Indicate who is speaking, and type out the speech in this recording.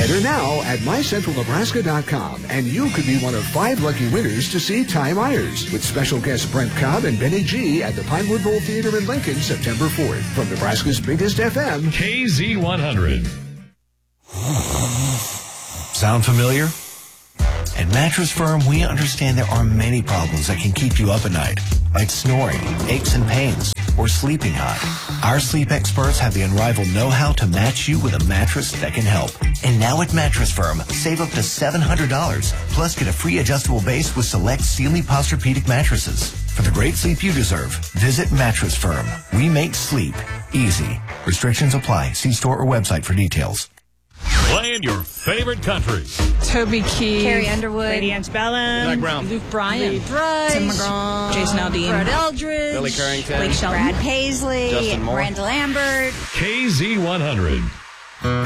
Speaker 1: Enter now at mycentralnebraska.com, and you could be one of 5 lucky winners to see Ty Myers with special guests Brent Cobb and Benny G at the Pinewood Bowl Theater in Lincoln, September 4th. From Nebraska's biggest FM,
Speaker 2: KZ100.
Speaker 3: Sound familiar? At Mattress Firm, we understand there are many problems that can keep you up at night, like snoring, aches and pains, or sleeping hot. Our sleep experts have the unrivaled know-how to match you with a mattress that can help. And now at Mattress Firm, save up to $700, plus get a free adjustable base with select Sealy Posturepedic mattresses. For the great sleep you deserve, visit Mattress Firm. We make sleep easy. Restrictions apply. See store or website for details.
Speaker 2: Playing your favorite country.
Speaker 4: Toby Keith,
Speaker 5: Carrie Underwood,
Speaker 6: Lady Antebellum,
Speaker 7: Zach Brown,
Speaker 4: Luke Bryan,
Speaker 5: Lee Thrice,
Speaker 4: Tim McGraw,
Speaker 6: Jason Aldean,
Speaker 5: Brad Eldridge,
Speaker 7: Billy Carrington,
Speaker 5: Blake Shelton, Brad Paisley,
Speaker 7: Justin Moore,
Speaker 5: Miranda Lambert.
Speaker 2: KZ100.